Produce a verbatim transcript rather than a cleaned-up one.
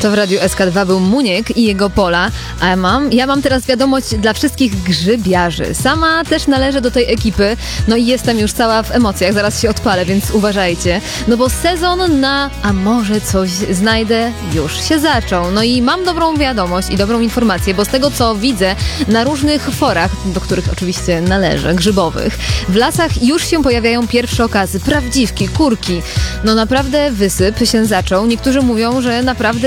To w Radiu S K dwa był Muniek i jego pola, a ja mam, ja mam teraz wiadomość dla wszystkich grzybiarzy. Sama też należę do tej ekipy, no i jestem już cała w emocjach, zaraz się odpalę, więc uważajcie. No bo sezon na a może coś znajdę już się zaczął. No i mam dobrą wiadomość i dobrą informację, bo z tego co widzę na różnych forach, do których oczywiście należę, grzybowych, w lasach już się pojawiają pierwsze okazy, prawdziwki, kurki. No naprawdę wysyp się zaczął. Niektórzy mówią, że naprawdę